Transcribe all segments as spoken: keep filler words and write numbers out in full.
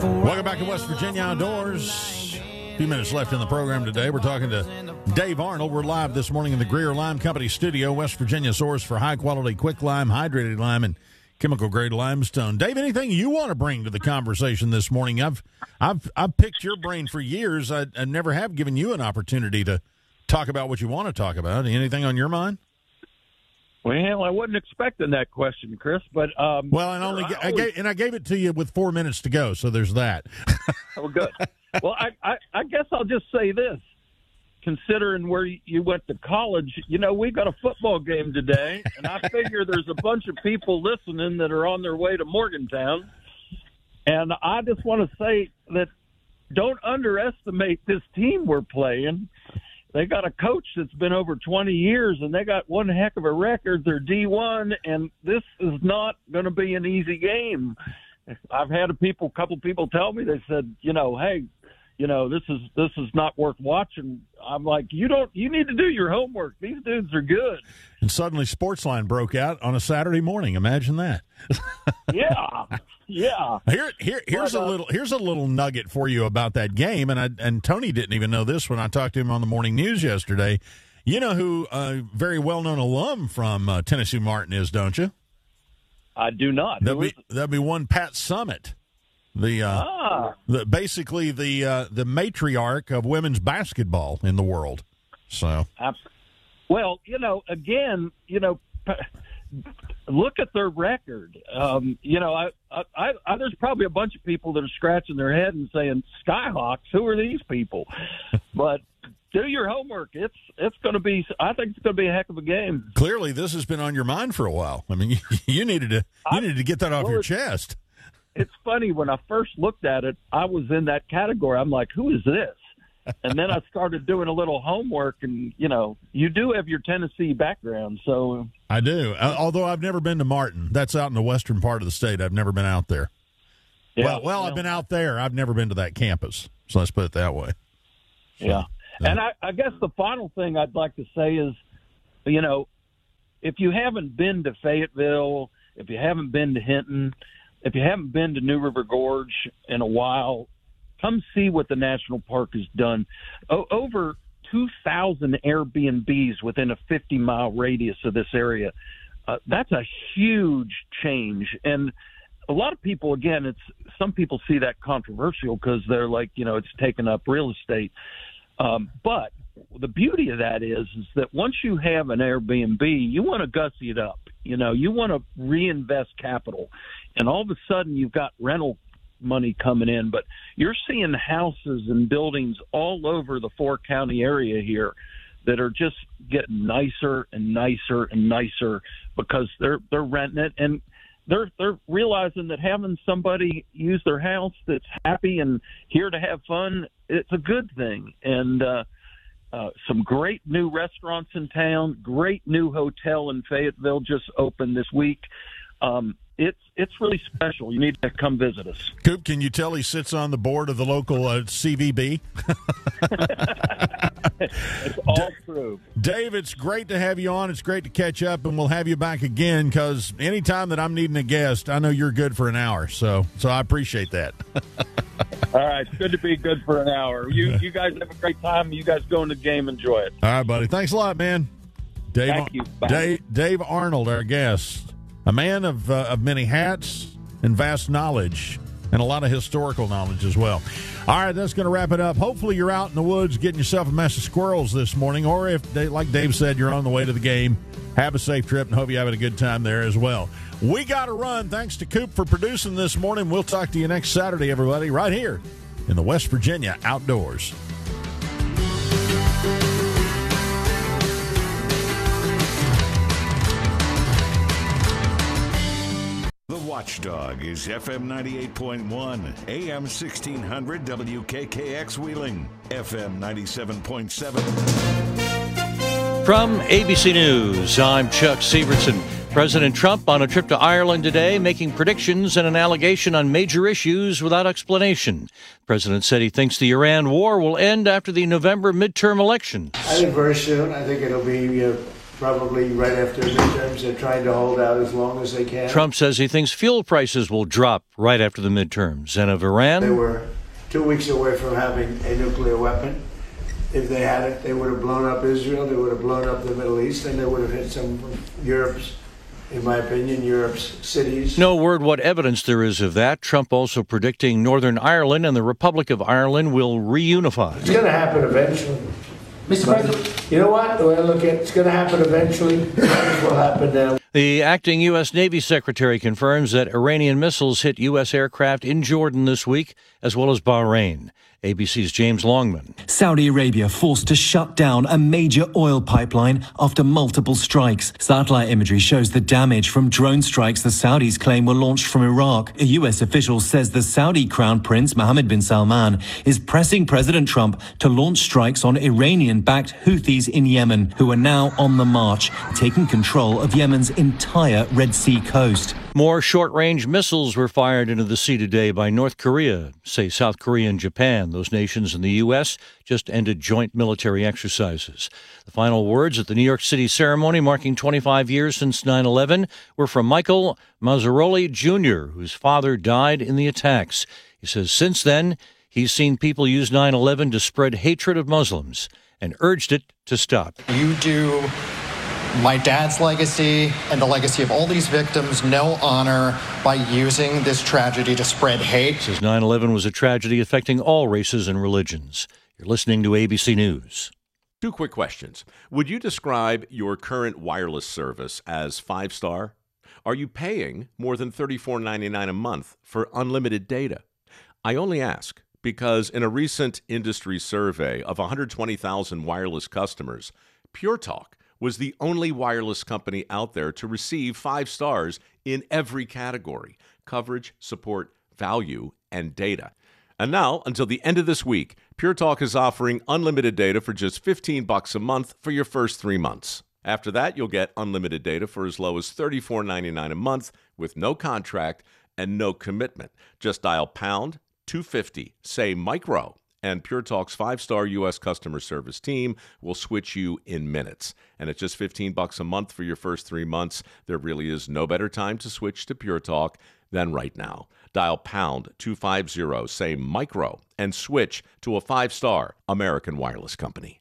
Welcome back to West Virginia Outdoors. A few minutes left in the program today. We're talking to Dave Arnold. We're live this morning in the Greer Lime Company studio, West Virginia source for high-quality quick lime, hydrated lime, and chemical-grade limestone. Dave, anything you want to bring to the conversation this morning? I've I've I've picked your brain for years. I, I never have given you an opportunity to talk about what you want to talk about. Anything on your mind? Well, I wasn't expecting that question, Chris, but um, well, and only I, I gave and I gave it to you with four minutes to go, so there's that. Oh, good. Well, I, I, I guess I'll just say this: considering where you went to college, you know, we've got a football game today, and I figure there's a bunch of people listening that are on their way to Morgantown, and I just want to say that don't underestimate this team we're playing. They got a coach that's been over twenty years, and they got one heck of a record. They're D one, and this is not going to be an easy game. I've had a people, couple people tell me, they said, you know, hey, you know, this is this is not worth watching. I'm like, you don't, you need to do your homework. These dudes are good. And suddenly Sportsline broke out on a Saturday morning. Imagine that. Yeah, yeah. Here, here, here's but, uh, a little, here's a little nugget for you about that game. And I, and Tony didn't even know this when I talked to him on the morning news yesterday. You know who a very well-known alum from uh, Tennessee Martin is, don't you? I do not. That'd be, that'd be one Pat Summit. The, uh, ah. the basically the uh, the matriarch of women's basketball in the world. So, well, you know, again, you know, look at their record. Um, you know, I, I, I, there's probably a bunch of people that are scratching their head and saying, "Skyhawks, who are these people?" But do your homework. It's it's going to be. I think it's going to be a heck of a game. Clearly, this has been on your mind for a while. I mean, you, you needed to you I, needed to get that off well, your chest. It's funny, when I first looked at it, I was in that category. I'm like, who is this? And then I started doing a little homework, and, you know, you do have your Tennessee background. So I do, although I've never been to Martin. That's out in the western part of the state. I've never been out there. Yeah, well, well, I've know. been out there. I've never been to that campus. So let's put it that way. So, yeah. Uh, and I, I guess the final thing I'd like to say is, you know, if you haven't been to Fayetteville, if you haven't been to Hinton, if you haven't been to New River Gorge in a while, come see what the national park has done. O- over two thousand Airbnbs within a fifty-mile radius of this area. Uh, that's a huge change. And a lot of people, again, it's some people see that controversial because they're like, you know, it's taken up real estate. Um, but the beauty of that is, is that once you have an Airbnb, you want to gussy it up. You know, you want to reinvest capital. And all of a sudden you've got rental money coming in. But you're seeing houses and buildings all over the four-county area here that are just getting nicer and nicer and nicer because they're they're renting it. And they're they're realizing that having somebody use their house that's happy and here to have fun, it's a good thing. And uh, uh, some great new restaurants in town, great new hotel in Fayetteville just opened this week. Um, it's it's really special. You need to come visit us. Coop, can you tell he sits on the board of the local uh, C V B? It's all D- true. Dave, it's great to have you on. It's great to catch up, and we'll have you back again because anytime that I'm needing a guest, I know you're good for an hour. So, so I appreciate that. All right, it's good to be good for an hour. You you guys have a great time. You guys go in the game, enjoy it. All right, buddy. Thanks a lot, man. Dave, Thank you. Bye. Dave, Dave Arnold, our guest, a man of uh, of many hats and vast knowledge, and a lot of historical knowledge as well. All right, that's going to wrap it up. Hopefully you're out in the woods getting yourself a mess of squirrels this morning, or if, they, like Dave said, you're on the way to the game, have a safe trip, and hope you're having a good time there as well. We got to run. Thanks to Coop for producing this morning. We'll talk to you next Saturday, everybody, right here in the West Virginia Outdoors. Watchdog is F M ninety-eight point one, A M sixteen hundred W K K X Wheeling, F M ninety-seven point seven. From A B C News, I'm Chuck Severson. President Trump on a trip to Ireland today, making predictions and an allegation on major issues without explanation. The president said he thinks the Iran war will end after the November midterm election. I think very soon. I think it'll be uh, probably right after midterms. They're trying to hold out as long as they can. Trump says he thinks fuel prices will drop right after the midterms. And of Iran, they were two weeks away from having a nuclear weapon. If they had it, they would have blown up Israel, they would have blown up the Middle East, and they would have hit some of Europe's, in my opinion, Europe's cities. No word what evidence there is of that. Trump also predicting Northern Ireland and the Republic of Ireland will reunify. It's going to happen eventually. Mister President, you know what? The way I look at it, it's going to happen eventually. It will happen now. The acting U S. Navy Secretary confirms that Iranian missiles hit U S aircraft in Jordan this week, as well as Bahrain. A B C's James Longman. Saudi Arabia forced to shut down a major oil pipeline after multiple strikes. Satellite imagery shows the damage from drone strikes the Saudis claim were launched from Iraq. A U S official says the Saudi Crown Prince Mohammed bin Salman is pressing President Trump to launch strikes on Iranian-backed Houthis in Yemen, who are now on the march, taking control of Yemen's entire Red Sea coast. More short-range missiles were fired into the sea today by North Korea, say South Korea and Japan. Those nations and the U S just ended joint military exercises. The final words at the New York City ceremony marking twenty-five years since nine eleven were from Michael Mazzaroli Junior, whose father died in the attacks. He says since then, he's seen people use nine eleven to spread hatred of Muslims and urged it to stop. You do my dad's legacy and the legacy of all these victims no honor by using this tragedy to spread hate. He says nine eleven was a tragedy affecting all races and religions. You're listening to A B C News. Two quick questions. Would you describe your current wireless service as five-star? Are you paying more than thirty-four ninety-nine a month for unlimited data? I only ask because in a recent industry survey of one hundred twenty thousand wireless customers, Pure Talk was the only wireless company out there to receive five stars in every category: coverage, support, value, and data. And now, until the end of this week, Pure Talk is offering unlimited data for just fifteen bucks a month for your first three months. After that, you'll get unlimited data for as low as thirty-four ninety-nine a month with no contract and no commitment. Just dial pound two fifty, say micro, and Pure Talk's five-star U S customer service team will switch you in minutes. And at just fifteen bucks a month for your first three months, there really is no better time to switch to Pure Talk than right now. Dial pound two fifty, say micro, and switch to a five-star American wireless company.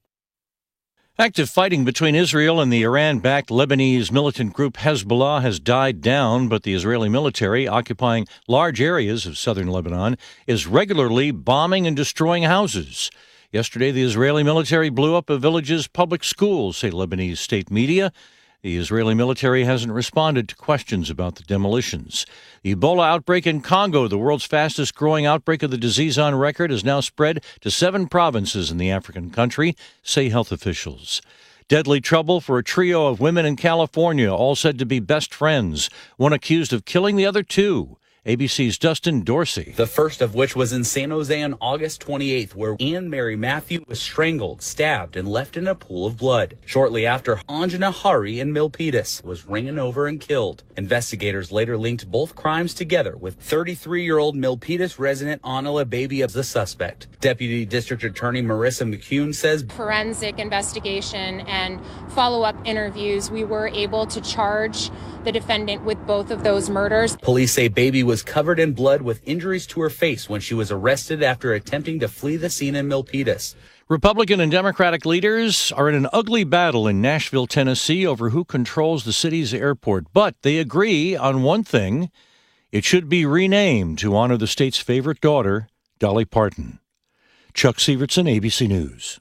Active fighting between Israel and the Iran-backed Lebanese militant group Hezbollah has died down, but the Israeli military, occupying large areas of southern Lebanon, is regularly bombing and destroying houses. Yesterday, the Israeli military blew up a village's public schools, say Lebanese state media. The Israeli military hasn't responded to questions about the demolitions. The Ebola outbreak in Congo, the world's fastest-growing outbreak of the disease on record, has now spread to seven provinces in the African country, say health officials. Deadly trouble for a trio of women in California, all said to be best friends, one accused of killing the other two. A B C's Dustin Dorsey. The first of which was in San Jose on August twenty-eighth, where Anne Mary Matthew was strangled, stabbed, and left in a pool of blood. Shortly after, Anjana Hari in Milpitas was ran over and killed. Investigators later linked both crimes together, with thirty-three-year-old Milpitas resident Anila Baby as the suspect. Deputy District Attorney Marissa McCune says forensic investigation and follow-up interviews, we were able to charge the defendant with both of those murders. Police say Baby was covered in blood with injuries to her face when she was arrested after attempting to flee the scene in Milpitas. Republican and Democratic leaders are in an ugly battle in Nashville, Tennessee over who controls the city's airport, but they agree on one thing: it should be renamed to honor the state's favorite daughter, Dolly Parton. Chuck Sievertson, A B C News.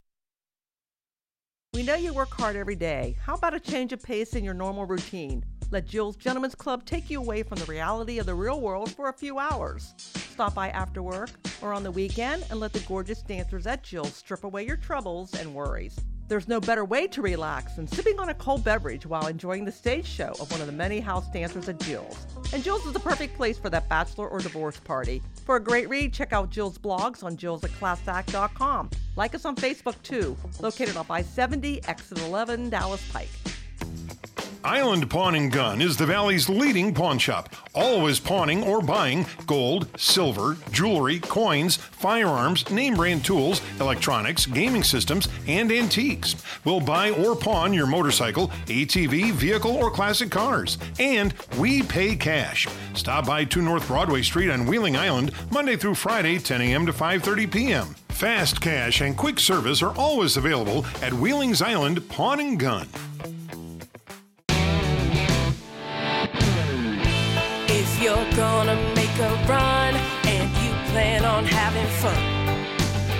We know you work hard every day. How about a change of pace in your normal routine? Let Jill's Gentlemen's Club take you away from the reality of the real world for a few hours. Stop by after work or on the weekend and let the gorgeous dancers at Jill's strip away your troubles and worries. There's no better way to relax than sipping on a cold beverage while enjoying the stage show of one of the many house dancers at Jill's. And Jill's is the perfect place for that bachelor or divorce party. For a great read, check out Jill's blogs on jills at class act dot com. Like us on Facebook too, located off I seventy, exit eleven, Dallas Pike. Island Pawn and Gun is the Valley's leading pawn shop. Always pawning or buying gold, silver, jewelry, coins, firearms, name brand tools, electronics, gaming systems, and antiques. We'll buy or pawn your motorcycle, A T V, vehicle, or classic cars. And we pay cash. Stop by two North Broadway Street on Wheeling Island, Monday through Friday, ten a.m. to five thirty p.m. Fast cash and quick service are always available at Wheeling's Island Pawn and Gun. If you're gonna make a run and you plan on having fun,